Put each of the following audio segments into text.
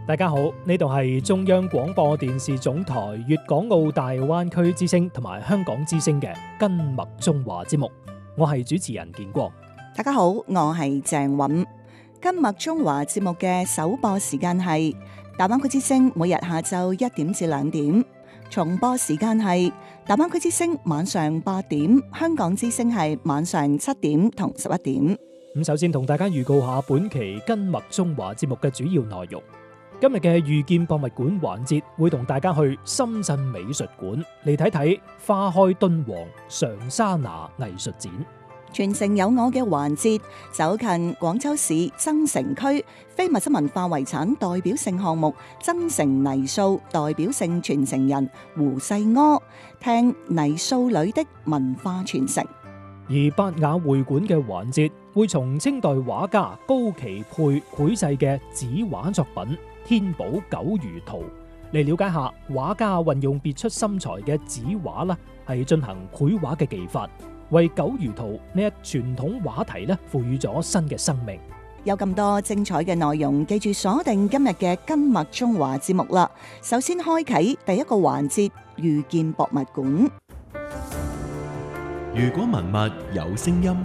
大家好，呢度係中央廣播電視總台粵港澳大灣區之聲同埋香港之聲嘅跟麥中華節目，我係主持人建光。 大家好，我係鄭韻。跟麥中華節目嘅首播時間係大灣區之聲每日下晝1點至2點，重播時間係大灣區之聲晚上8點，香港之聲係晚上7點同11點。 咁首先同大家預告下本期跟麥中華節目嘅主要內容。今日嘅遇見博物館環節會同大家去深圳美術館嚟睇睇花開敦煌上沙拿藝術展。 傳承有我嘅環節走近廣州市增城區非物質文化遺產代表性項目增城泥塑代表性傳承人胡世柯聽泥塑裏的文化傳承。 而八雅會館嘅環節會從清代畫家高奇佩繪製嘅紙畫作品天寶九魚圖嚟了解下畫家運用別出心裁嘅紙畫啦，係進行繪畫嘅技法，為九魚圖呢一傳統畫題咧賦予咗新嘅生命。 有咁多精彩嘅內容，記住鎖定今日嘅跟麥中華節目啦。首先開啟第一個環節，遇見博物館。 如果文物有聲音，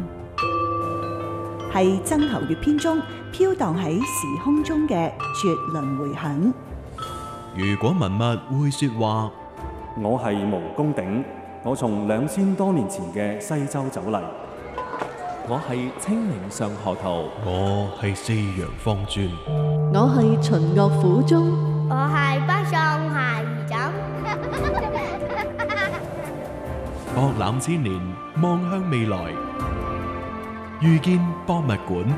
係曾侯乙篇中飄蕩喺時空中嘅絕倫迴響。 如果文物會說話， 我係毛公鼎，我從2000多年前嘅西周走嚟。 我係清明上河圖， 我係四羊方尊， 我係秦樂府中， 我係北宋鞋兒枕。 博覽千年，望向未來，遇見博物館。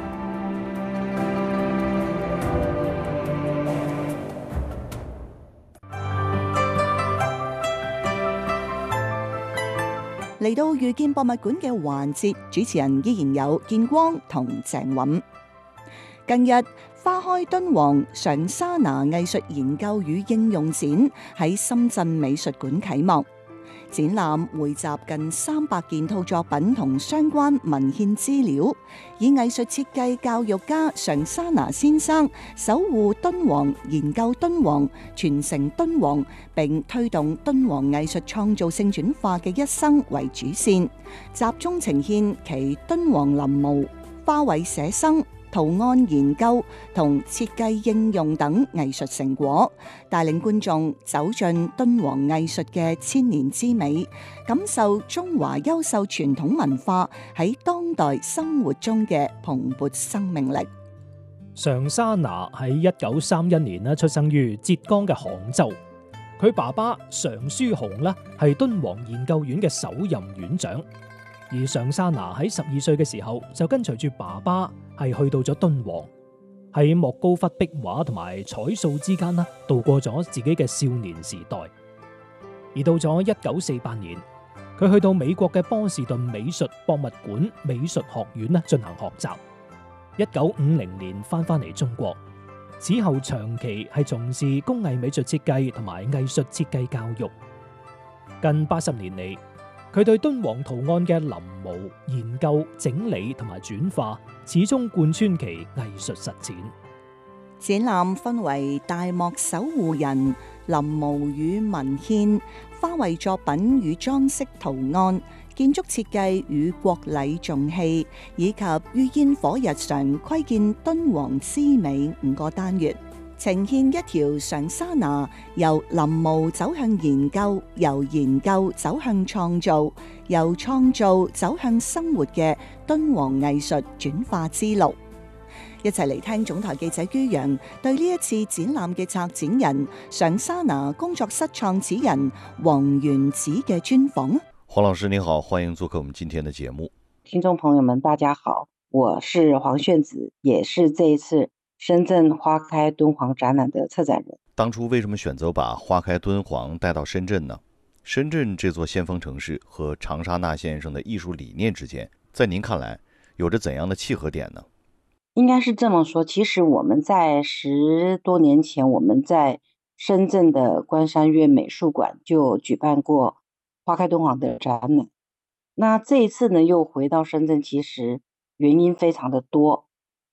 嚟到遇見博物館嘅環節，主持人依然有建光同鄭韻。近日，花開敦煌上沙拿藝術研究與應用展喺深圳美術館啟幕。展覽匯集近300件套作品同相關文獻資料，以藝術設計教育家上沙拿先生守護敦煌、研究敦煌、傳承敦煌，並推動敦煌藝術創造性轉化嘅一生為主線，集中呈現其敦煌臨摹、花卉寫生、圖案研究同設計應用等藝術成果，帶領觀眾走進敦煌藝術嘅千年之美，感受中華優秀傳統文化喺當代生活中嘅蓬勃生命力。 上沙拿喺1931年出生於浙江嘅杭州，佢爸爸常書鴻係敦煌研究院嘅首任院長，而上沙拿喺12歲嘅時候就跟隨住爸爸係去到咗敦煌，喺莫高窟壁畫同埋彩塑之間度過咗自己嘅少年時代。而到咗1948年，佢去到美國嘅波士頓美術博物館美術學院進行學習。1950年翻嚟中國，此後長期係從事工藝美術設計同埋藝術設計教育。近80年嚟，佢對敦煌圖案嘅臨摹、研究、整理同埋轉化，始終貫穿其藝術實踐。 展覽分為大漠守護人、臨摹與文獻、花卉作品與裝飾圖案、建築設計與國禮重器，以及於煙火日常窺見敦煌之美5個單元，呈現一條上沙拿由臨摹走向研究，由研究走向創造，由創造走向生活嘅敦煌藝術轉化之路。一齊嚟聽總台記者于洋對呢一次展覽嘅策展人上沙拿工作室創始人黃元子嘅專訪。 黃老師你好，歡迎做客我們今天的節目。 聽眾朋友們大家好，我是黃炫子，也是這一次深圳花開敦煌展覽的策展人。 當初為什麼選擇把花開敦煌帶到深圳呢？深圳這座先鋒城市和長沙那先生的藝術理念之間，在您看來有着怎樣的契合點呢？ 應該是這麼說，其實我們在10多年前，我們在深圳的關山月美術館就舉辦過花開敦煌的展覽。那這一次呢，又回到深圳，其實原因非常的多。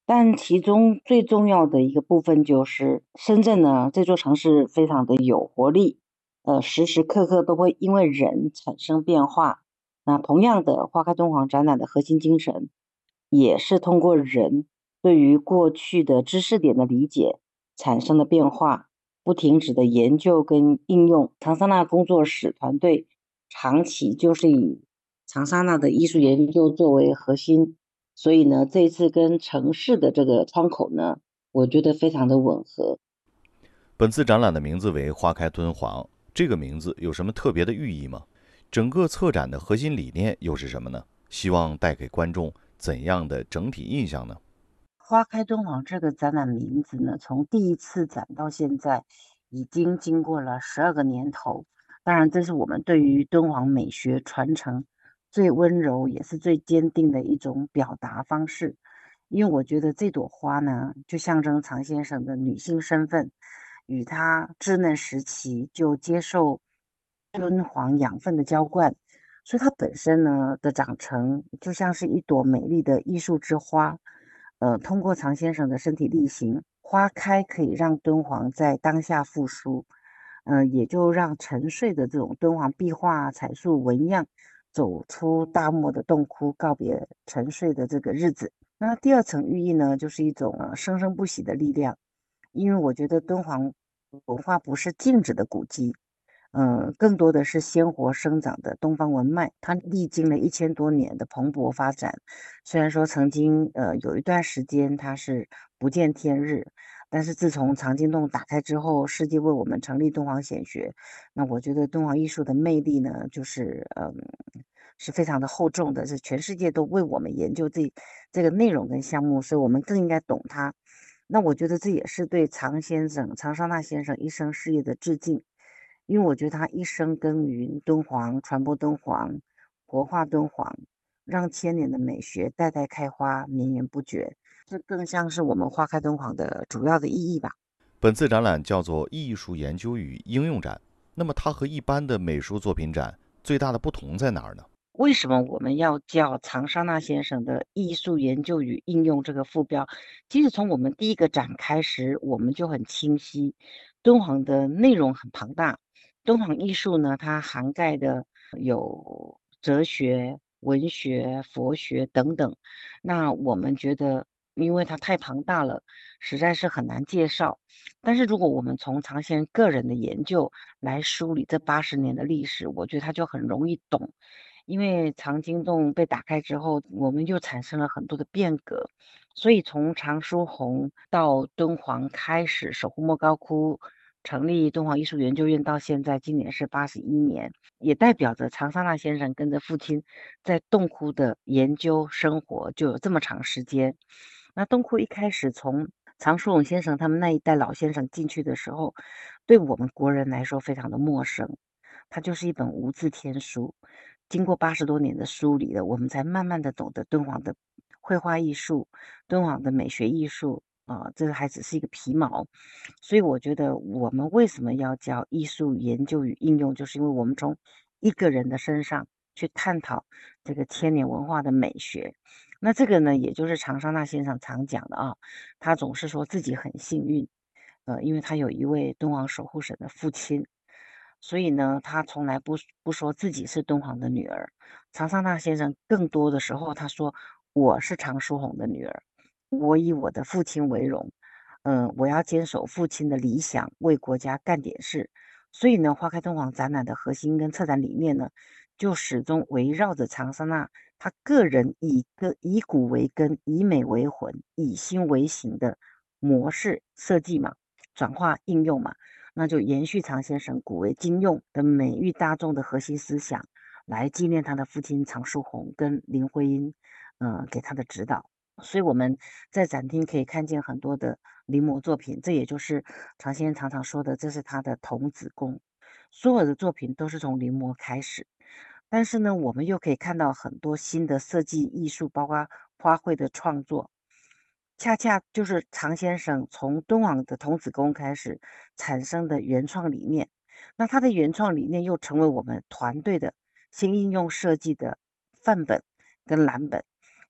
但其中最重要的一个部分就是深圳呢，这座城市非常的有活力，时时刻刻都会因为人产生变化。那同样的，花开敦煌展览的核心精神，也是通过人对于过去的知识点的理解产生的变化，不停止的研究跟应用。长沙那工作室团队长期就是以长沙那的艺术研究作为核心，所以呢，这一次跟城市的这个窗口呢，我觉得非常的吻合。 本次展览的名字为“花开敦煌”，这个名字有什么特别的寓意吗？整个策展的核心理念又是什么呢？希望带给观众怎样的整体印象呢？ 花开敦煌这个展览名字呢，从第一次展到现在，已经经过了12个年头。当然，这是我们对于敦煌美学传承最温柔也是最坚定的一种表达方式。因为我觉得这朵花呢，就象征常先生的女性身份，与他稚嫩时期就接受敦煌养分的浇灌，所以它本身呢的长成就像是一朵美丽的艺术之花。通过常先生的身体力行，花开可以让敦煌在当下复苏，也就让沉睡的这种敦煌壁画、彩塑、纹样走出大漠的洞窟，告别沉睡的这个日子。那第二层寓意呢，就是一种生生不息的力量，因为我觉得敦煌文化不是静止的古迹，更多的是鲜活生长的东方文脉，它历经了1000多年的蓬勃发展。虽然说曾经有一段时间它是不见天日，但是自从藏经洞打开之后，世界为我们成立敦煌显学，那我觉得敦煌艺术的魅力呢，就是是非常的厚重的，是全世界都为我们研究这个内容跟项目，所以我们更应该懂它。那我觉得这也是对常先生、常少纳先生一生事业的致敬。因为我觉得他一生耕耘敦煌，传播敦煌，活化敦煌，让千年的美学代代开花，绵延不绝。这更像是我们花开敦煌的主要的意义吧。 本次展览叫做“艺术研究与应用展”，那么它和一般的美术作品展最大的不同在哪儿呢？ 为什么我们要叫常沙那先生的艺术研究与应用这个副标？其实从我们第一个展开时，我们就很清晰，敦煌的内容很庞大。敦煌艺术呢，它涵盖的有哲学、文学、佛学等等。那我们觉得，因为它太庞大了，实在是很难介绍。但是如果我们从常先生个人的研究来梳理这80年的历史，我觉得它就很容易懂。因为藏经洞被打开之后，我们就产生了很多的变革，所以从常书鸿到敦煌开始守护莫高窟，成立敦煌艺术研究院到现在，今年是81年，也代表着常沙那先生跟着父亲在洞窟的研究生活就有这么长时间。那洞窟一开始从常书鸿先生他们那一代老先生进去的时候，对我们国人来说非常的陌生，它就是一本无字天书。经过80多年的梳理了，我们才慢慢的懂得敦煌的绘画艺术、敦煌的美学艺术这个还只是一个皮毛。所以我觉得我们为什么要叫艺术研究与应用，就是因为我们从一个人的身上去探讨这个千年文化的美学。那这个呢，也就是常沙那先生常讲的他总是说自己很幸运，因为他有一位敦煌守护神的父亲。所以呢，他从来不说自己是敦煌的女儿。常沙那先生更多的时候他说：“我是常书鸿的女儿，我以我的父亲为荣，我要坚守父亲的理想，为国家干点事。”所以呢，花开敦煌展览的核心跟策展理念呢，就始终围绕着常沙那他个人以古为根、以美为魂、以心为形的模式设计嘛，转化应用嘛。那就延续常先生古为今用的美育大众的核心思想，来纪念他的父亲常书鸿跟林徽因，给他的指导。所以我们在展厅可以看见很多的临摹作品，这也就是常先生常常说的，这是他的童子功。所有的作品都是从临摹开始，但是呢，我们又可以看到很多新的设计艺术，包括花卉的创作。恰恰就是常先生从敦煌的童子功开始产生的原创理念，那他的原创理念又成为我们团队的新应用设计的范本跟蓝本。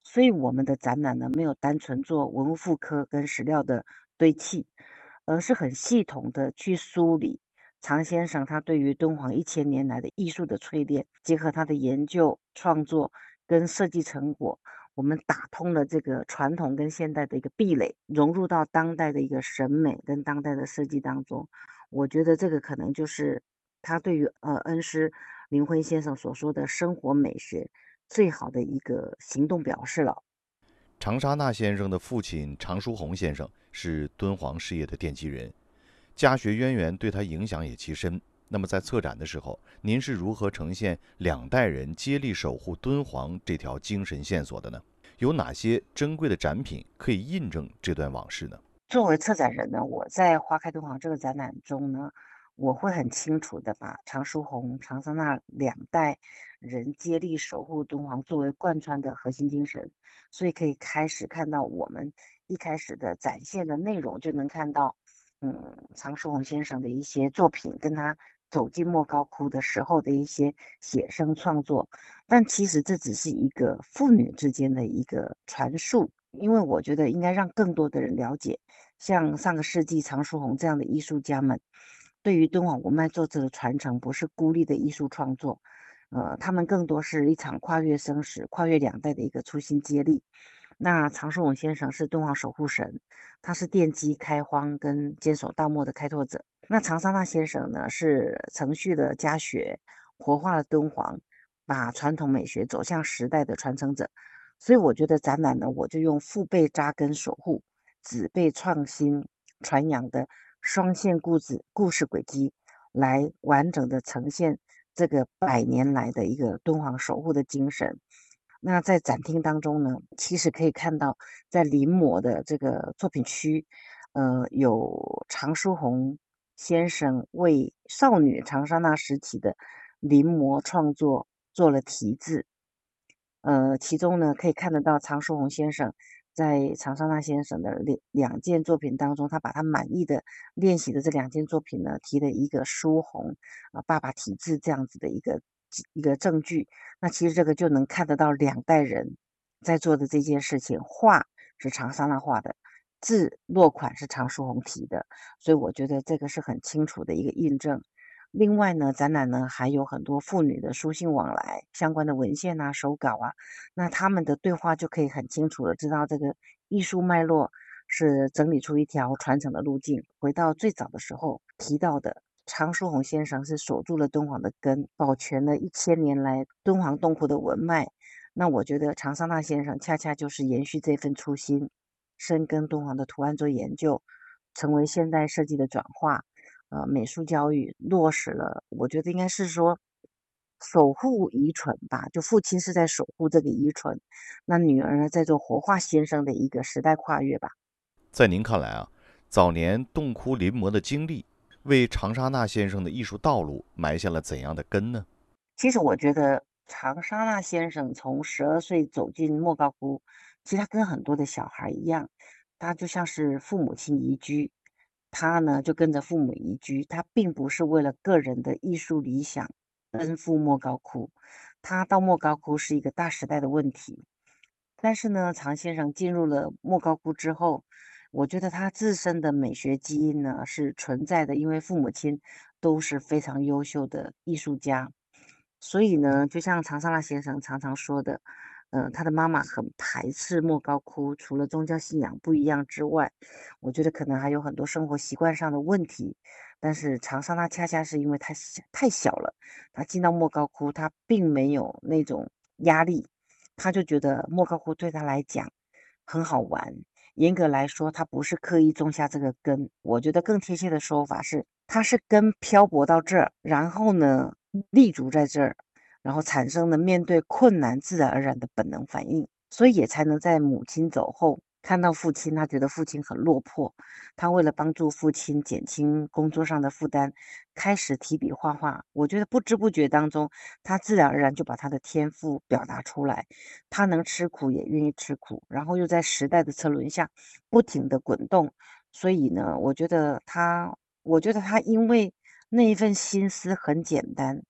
所以我们的展览呢，没有单纯做文物复刻跟史料的堆砌，而是很系统的去梳理常先生他对于敦煌1000年来的艺术的淬炼，结合他的研究创作跟设计成果，我们打通了这个传统跟现代的一个壁垒，融入到当代的一个审美跟当代的设计当中。我觉得这个可能就是他对于恩师林辉先生所说的生活美学最好的一个行动表示了。 长沙那先生的父亲常书鸿先生是敦煌事业的奠基人，家学渊源对他影响也极深。那么在策展的时候，您是如何呈现2代人接力守护敦煌这条精神线索的呢？有哪些珍贵的展品可以印证这段往事呢？ 作为策展人呢，我在花开敦煌这个展览中呢，我会很清楚的把常书鸿、长沙那2代人接力守护敦煌作为贯穿的核心精神，所以可以开始看到我们一开始的展现的内容，就能看到，常书鸿先生的一些作品，跟他走进莫高窟的时候的一些写生创作，但其实这只是一个父女之间的一个传述，因为我觉得应该让更多的人了解。像上个世纪常书鸿这样的艺术家们，对于敦煌文脉作者的传承不是孤立的艺术创作，他们更多是一场跨越生死、跨越2代的一个初心接力。那常书鸿先生是敦煌守护神，他是奠基开荒跟坚守大漠的开拓者。那长沙那先生呢，是承续了家学，活化了敦煌，把传统美学走向时代的传承者。所以我觉得展览呢，我就用父辈扎根守护，子辈创新传扬的双线故事轨迹，来完整的呈现这个100年来的一个敦煌守护的精神。那在展厅当中呢，其实可以看到，在临摹的这个作品区，有常书鸿先生为少女长沙那时期的临摹创作做了题字。其中呢，可以看得到常书鸿先生在长沙那先生的两件作品当中，他把他满意的练习的这2件作品呢，题了一个书鸿爸爸题字这样子的一个证据。那其实这个就能看得到2代人在做的这件事情，画是长沙那画的，字落款是常书鸿题的，所以我觉得这个是很清楚的一个印证。另外呢，展览呢还有很多父女的书信往来相关的文献啊、手稿啊，那他们的对话就可以很清楚的知道这个艺术脉络是整理出一条传承的路径。回到最早的时候提到的，常书鸿先生是守住了敦煌的根，保全了1000年来敦煌洞窟的文脉。那我觉得长沙那先生恰恰就是延续这份初心，深耕敦煌的图案做研究，成为现代设计的转化。美术教育落实了，我觉得应该是说守护遗存吧，就父亲是在守护这个遗存，那女儿呢在做活化先生的一个时代跨越吧。 在您看来啊，早年洞窟临摹的经历为长沙那先生的艺术道路埋下了怎样的根呢？ 其实我觉得长沙那先生从12岁走进莫高窟，其实他跟很多的小孩一样，他就像是父母亲移居，他呢就跟着父母移居，他并不是为了个人的艺术理想奔赴莫高窟，他到莫高窟是一个大时代的问题。但是呢，常先生进入了莫高窟之后，我觉得他自身的美学基因呢是存在的，因为父母亲都是非常优秀的艺术家，所以呢，就像常沙那先生常常说的，他的妈妈很排斥莫高窟，除了宗教信仰不一样之外，我觉得可能还有很多生活习惯上的问题。但是长沙那恰恰是因为太小了，他进到莫高窟，他并没有那种压力，他就觉得莫高窟对他来讲很好玩。严格来说，他不是刻意种下这个根，我觉得更贴切的说法是，他是根漂泊到这儿，然后呢立足在这儿，然后产生了面对困难自然而然的本能反应，所以也才能在母亲走后看到父亲，他觉得父亲很落魄，他为了帮助父亲减轻工作上的负担，开始提笔画画。我觉得不知不觉当中，他自然而然就把他的天赋表达出来。他能吃苦也愿意吃苦，然后又在时代的车轮下不停的滚动。所以呢，我觉得他因为那一份心思很简单，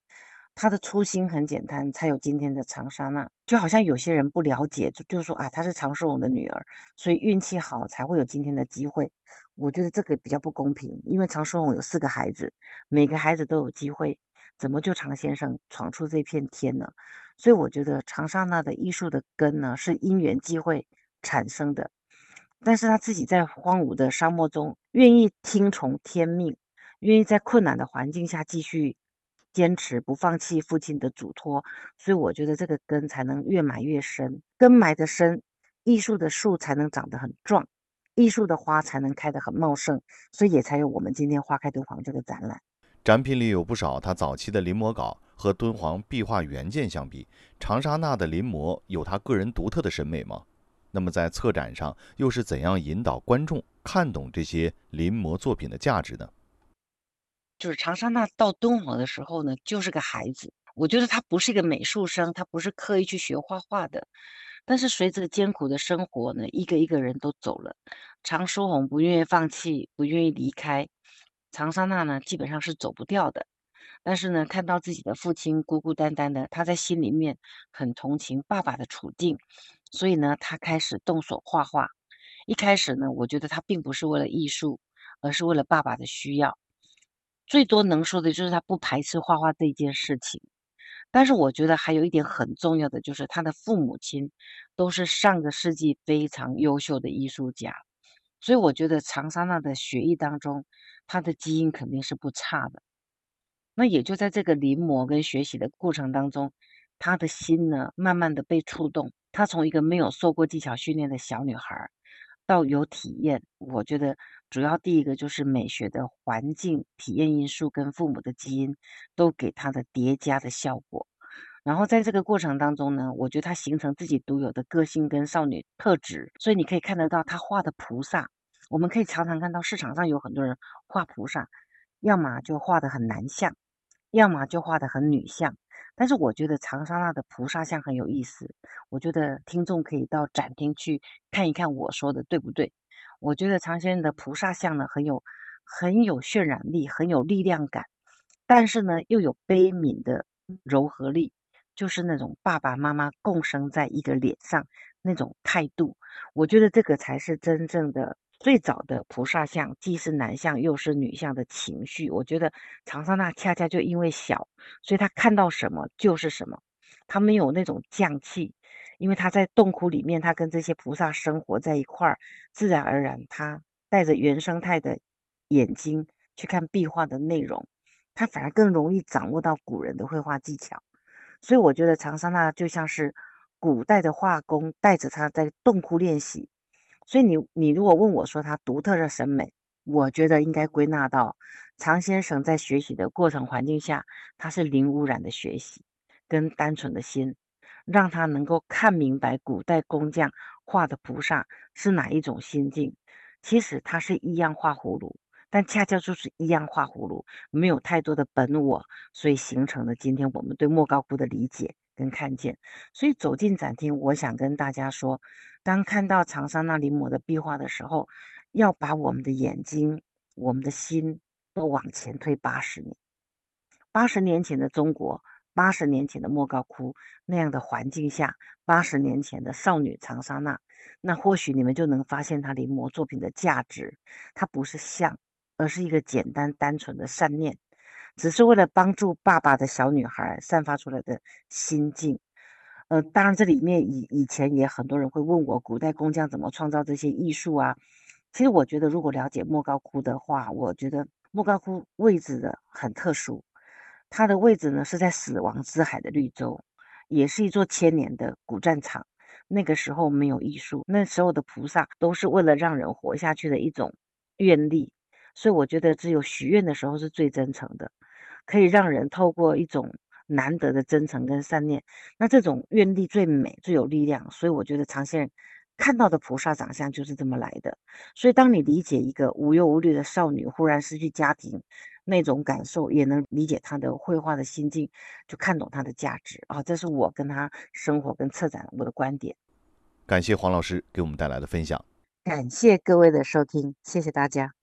他的初心很简单，才有今天的长沙娜。就好像有些人不了解，就说啊，她是常书鸿的女儿，所以运气好才会有今天的机会。我觉得这个比较不公平，因为常书鸿有4个孩子，每个孩子都有机会，怎么就常先生闯出这片天呢？所以我觉得长沙娜的艺术的根呢，是因缘际会产生的，但是他自己在荒芜的沙漠中，愿意听从天命，愿意在困难的环境下继续坚持，不放弃父亲的嘱托，所以我觉得这个根才能越埋越深，根埋得深，艺术的树才能长得很壮，艺术的花才能开得很茂盛，所以也才有我们今天花开敦煌这个展览。 展品里有不少他早期的临摹稿，和敦煌壁画原件相比，长沙娜的临摹有他个人独特的审美吗？那么在策展上又是怎样引导观众看懂这些临摹作品的价值呢？ 就是长沙娜到敦煌的时候呢，就是个孩子。我觉得他不是一个美术生，他不是刻意去学画画的。但是随着艰苦的生活呢，一个一个人都走了。常书鸿不愿意放弃，不愿意离开。长沙娜呢，基本上是走不掉的。但是呢，看到自己的父亲孤孤单单的，他在心里面很同情爸爸的处境，所以呢，他开始动手画画。一开始呢，我觉得他并不是为了艺术，而是为了爸爸的需要。最多能说的就是他不排斥画画这一件事情。但是我觉得还有一点很重要的，就是他的父母亲都是上个世纪非常优秀的艺术家，所以我觉得长沙娜的血液当中，他的基因肯定是不差的。那也就在这个临摹跟学习的过程当中，他的心呢，慢慢的被触动。他从一个没有受过技巧训练的小女孩，到有体验。我觉得主要第一个就是美学的环境、体验因素跟父母的基因都给他的叠加的效果。然后在这个过程当中呢，我觉得他形成自己独有的个性跟少女特质，所以你可以看得到他画的菩萨。我们可以常常看到市场上有很多人画菩萨，要么就画得很男相，要么就画得很女相。但是我觉得长沙娜的菩萨像很有意思，我觉得听众可以到展厅去看一看我说的对不对。我觉得常先生的菩萨像呢很有渲染力，很有力量感，但是呢又有悲悯的柔和力，就是那种爸爸妈妈共生在一个脸上那种态度。我觉得这个才是真正的最早的菩萨像，既是男相又是女相的情绪。我觉得长沙娜恰恰就因为小，所以他看到什么就是什么，他没有那种匠气。因为他在洞窟里面，他跟这些菩萨生活在一块儿，自然而然他带着原生态的眼睛去看壁画的内容，他反而更容易掌握到古人的绘画技巧。所以我觉得长沙娜就像是古代的画工带着他在洞窟练习。所以你如果问我说他独特的审美，我觉得应该归纳到常先生在学习的过程环境下，他是零污染的学习跟单纯的心，让他能够看明白古代工匠画的菩萨是哪一种心境。其实他是一样画葫芦，但恰恰就是一样画葫芦，没有太多的本我，所以形成了今天我们对莫高窟的理解跟看见。所以走进展厅，我想跟大家说，当看到长沙那临摹的壁画的时候，要把我们的眼睛、我们的心都往前推80年。80年前的中国，80年前的莫高窟那样的环境下，80年前的少女长沙娜，那或许你们就能发现她临摹作品的价值。它不是像，而是一个简单单纯的善念，只是为了帮助爸爸的小女孩散发出来的心境。当然这里面以前也很多人会问我，古代工匠怎么创造这些艺术啊？其实我觉得，如果了解莫高窟的话，我觉得莫高窟位置的很特殊，它的位置呢是在死亡之海的绿洲，也是一座千年的古战场。那个时候没有艺术，那时候的菩萨都是为了让人活下去的一种愿力，所以我觉得只有许愿的时候是最真诚的，可以让人透过一种难得的真诚跟善念，那这种愿力最美最有力量。所以我觉得常先生看到的菩萨长相就是这么来的。所以当你理解一个无忧无虑的少女忽然失去家庭那种感受，也能理解她的绘画的心境，就看懂她的价值啊。这是我跟她生活跟策展我的观点。 感谢黄老师给我们带来的分享。 感谢各位的收听，谢谢大家。